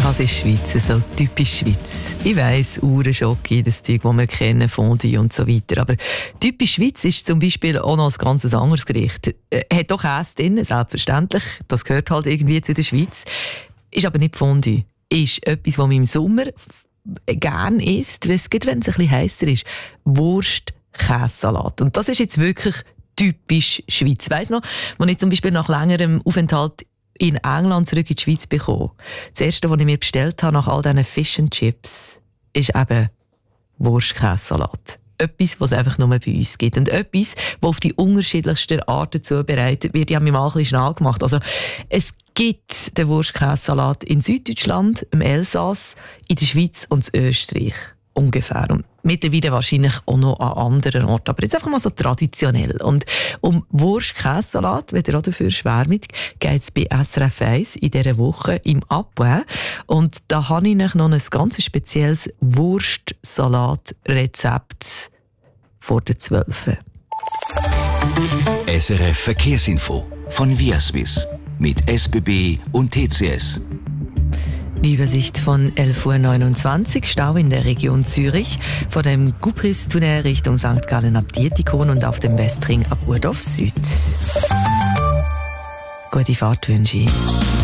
Das ist Schweiz, so typisch Schweiz. Ich weiss, Uhrenschocke, das Zeug, das wir kennen, Fondue und so weiter. Aber typisch Schweiz ist zum Beispiel auch noch ein ganz anderes Gericht. Hat auch Käse drin, selbstverständlich. Das gehört halt irgendwie zu der Schweiz. Ist aber nicht Fondue. Ist etwas, was man im Sommer gerne isst, wenn es ein bisschen heißer ist. Wurst-Käsesalat. Und das ist jetzt wirklich typisch Schweiz. Ich weiss noch, als ich zum Beispiel nach längerem Aufenthalt in England zurück in die Schweiz bekommen. Das erste, was ich mir bestellt habe nach all diesen Fish and Chips, ist eben Wurst-Käsesalat. Etwas, was es einfach nur bei uns gibt. Und etwas, das auf die unterschiedlichsten Arten zubereitet wird. Ich habe mich mal ein bisschen schnell gemacht. Also, es gibt den Wurst-Käsesalat in Süddeutschland, im Elsass, in der Schweiz und in Österreich. Ungefähr. Und mittlerweile wahrscheinlich auch noch an anderen Orten. Aber jetzt einfach mal so traditionell. Und um Wurst-Käsesalat, wenn ihr auch dafür schwärmt, geht es bei SRF 1 in dieser Woche im Abend. Und da habe ich noch ein ganz spezielles Wurstsalat-Rezept vor der 12. SRF Verkehrsinfo von Viaswiss mit SBB und TCS. Die Übersicht von 11.29 Uhr, Stau in der Region Zürich, vor dem Guppris-Tunnel Richtung St. Gallen ab Dietikon und auf dem Westring ab Urdorf Süd. Gute Fahrt wünsche ich.